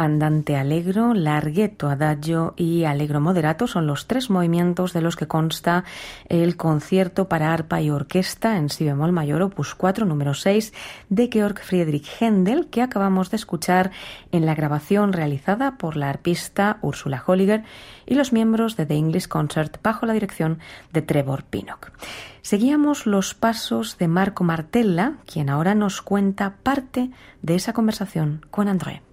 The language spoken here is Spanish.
Andante allegro, larghetto adagio y allegro moderato son los tres movimientos de los que consta el concierto para arpa y orquesta en si bemol mayor opus 4 número 6 de Georg Friedrich Händel, que acabamos de escuchar en la grabación realizada por la arpista Ursula Holliger y los miembros de The English Concert bajo la dirección de Trevor Pinnock. Seguíamos los pasos de Marco Martella, quien ahora nos cuenta parte de esa conversación con André.